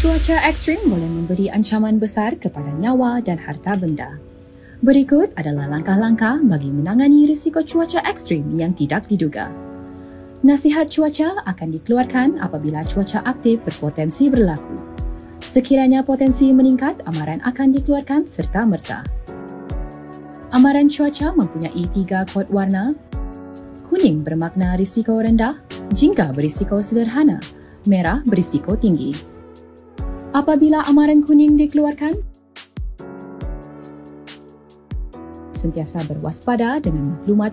Cuaca ekstrim boleh memberi ancaman besar kepada nyawa dan harta benda. Berikut adalah langkah-langkah bagi menangani risiko cuaca ekstrim yang tidak diduga. Nasihat cuaca akan dikeluarkan apabila cuaca aktif berpotensi berlaku. Sekiranya potensi meningkat, amaran akan dikeluarkan serta-merta. Amaran cuaca mempunyai 3 kod warna. Kuning bermakna risiko rendah, jingga berisiko sederhana, merah berisiko tinggi. Apabila amaran kuning dikeluarkan, sentiasa berwaspada dengan maklumat